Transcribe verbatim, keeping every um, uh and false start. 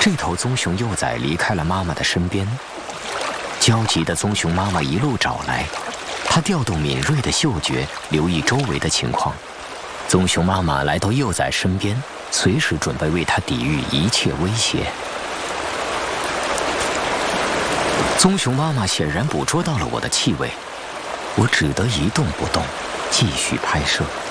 这头棕熊幼崽离开了妈妈的身边，焦急的棕熊妈妈一路找来，它调动敏锐的嗅觉，留意周围的情况。棕熊妈妈来到幼崽身边，随时准备为它抵御一切威胁。棕熊妈妈显然捕捉到了我的气味，我只得一动不动，继续拍摄。